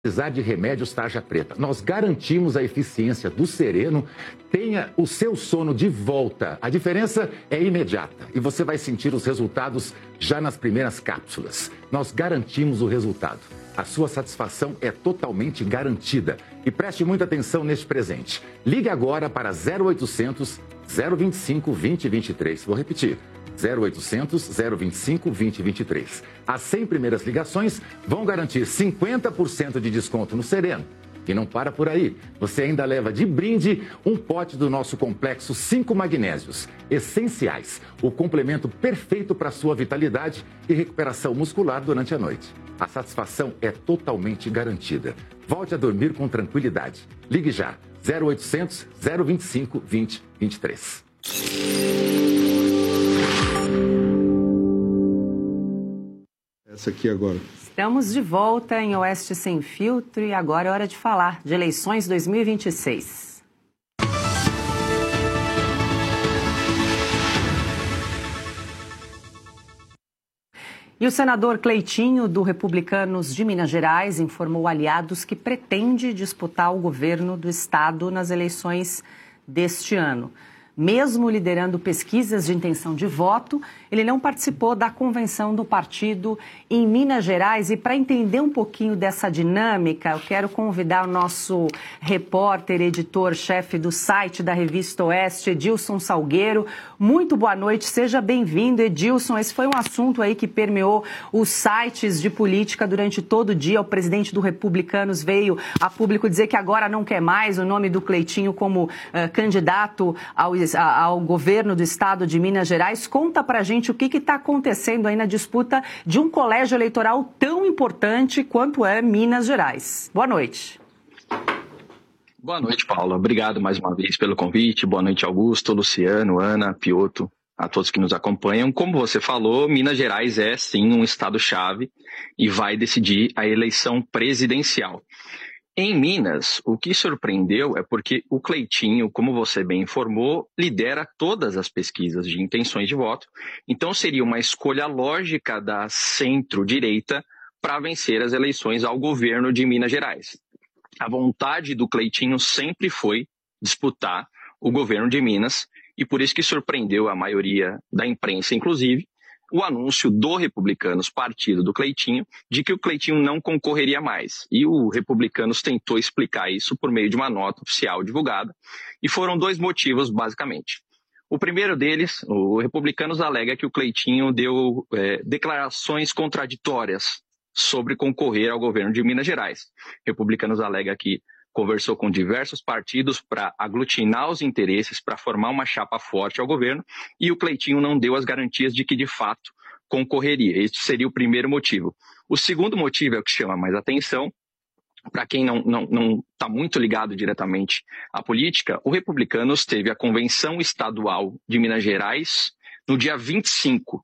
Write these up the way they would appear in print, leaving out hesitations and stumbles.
precisar de remédios tarja preta. Nós garantimos a eficiência do Sereno. Tenha o seu sono de volta. A diferença é imediata e você vai sentir os resultados já nas primeiras cápsulas. Nós garantimos o resultado. A sua satisfação é totalmente garantida. E preste muita atenção neste presente. Ligue agora para 0800 025 2023. Vou repetir. 0800 025 2023. As 100 primeiras ligações vão garantir 50% de desconto no Sereno. E não para por aí. Você ainda leva de brinde um pote do nosso complexo 5 magnésios essenciais. O complemento perfeito para sua vitalidade e recuperação muscular durante a noite. A satisfação é totalmente garantida. Volte a dormir com tranquilidade. Ligue já. 0800 025 2023. Essa aqui agora. Estamos de volta em Oeste Sem Filtro e agora é hora de falar de eleições 2026. E o senador Cleitinho, do Republicanos de Minas Gerais, informou aliados que pretende disputar o governo do estado nas eleições deste ano. Mesmo liderando pesquisas de intenção de voto, ele não participou da convenção do partido em Minas Gerais. E para entender um pouquinho dessa dinâmica, eu quero convidar o nosso repórter, editor-chefe do site da Revista Oeste, Edilson Salgueiro. Muito boa noite, seja bem-vindo, Edilson. Esse foi um assunto aí que permeou os sites de política durante todo o dia. O presidente do Republicanos veio a público dizer que agora não quer mais o nome do Cleitinho como candidato ao governo do estado de Minas Gerais. Conta pra gente o que está acontecendo aí na disputa de um colégio eleitoral tão importante quanto é Minas Gerais. Boa noite. Boa noite, Paula. Obrigado mais uma vez pelo convite. Boa noite, Augusto, Luciano, Ana, Piotto, a todos que nos acompanham. Como você falou, Minas Gerais é sim um estado-chave e vai decidir a eleição presidencial. Em Minas, o que surpreendeu é porque o Cleitinho, como você bem informou, lidera todas as pesquisas de intenções de voto. Então seria uma escolha lógica da centro-direita para vencer as eleições ao governo de Minas Gerais. A vontade do Cleitinho sempre foi disputar o governo de Minas e por isso que surpreendeu a maioria da imprensa, inclusive, o anúncio do Republicanos, partido do Cleitinho, de que o Cleitinho não concorreria mais. E o Republicanos tentou explicar isso por meio de uma nota oficial divulgada, e foram dois motivos, basicamente. O primeiro deles, o Republicanos alega que o Cleitinho deu declarações contraditórias sobre concorrer ao governo de Minas Gerais. O Republicanos alega que conversou com diversos partidos para aglutinar os interesses, para formar uma chapa forte ao governo, e o Cleitinho não deu as garantias de que, de fato, concorreria. Este seria o primeiro motivo. O segundo motivo é o que chama mais atenção. Para quem não está muito ligado diretamente à política, o Republicanos teve a convenção estadual de Minas Gerais no dia 25.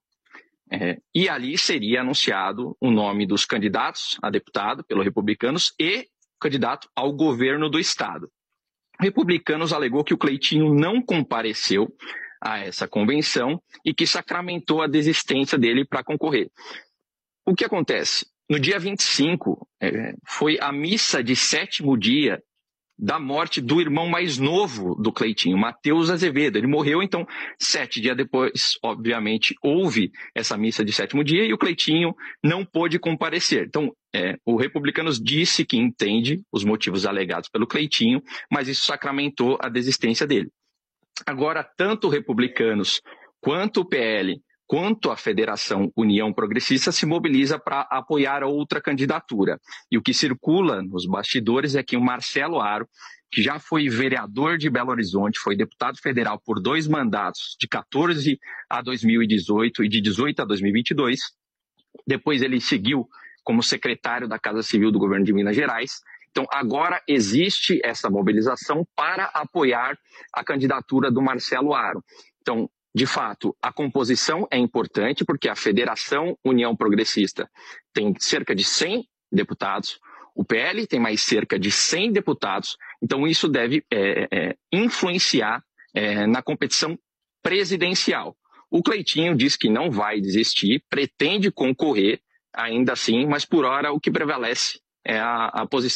E ali seria anunciado o nome dos candidatos a deputado pelo Republicanos e candidato ao governo do estado. O Republicanos alegou que o Cleitinho não compareceu a essa convenção e que sacramentou a desistência dele para concorrer. O que acontece? No dia 25, foi a missa de 7º dia da morte do irmão mais novo do Cleitinho, Matheus Azevedo. Ele morreu, então, 7 dias depois, obviamente, houve essa missa de 7º dia e o Cleitinho não pôde comparecer. Então, o Republicanos disse que entende os motivos alegados pelo Cleitinho, mas isso sacramentou a desistência dele. Agora, tanto o Republicanos quanto o PL, quanto a Federação União Progressista se mobiliza para apoiar outra candidatura. E o que circula nos bastidores é que o Marcelo Aro, que já foi vereador de Belo Horizonte, foi deputado federal por 2 mandatos, de 14 a 2018 e de 18 a 2022, depois ele seguiu como secretário da Casa Civil do governo de Minas Gerais. Então, agora existe essa mobilização para apoiar a candidatura do Marcelo Aro. Então, de fato, a composição é importante porque a Federação União Progressista tem cerca de 100 deputados, o PL tem mais cerca de 100 deputados, então isso deve influenciar na competição presidencial. O Cleitinho diz que não vai desistir, pretende concorrer ainda assim, mas por hora o que prevalece a posição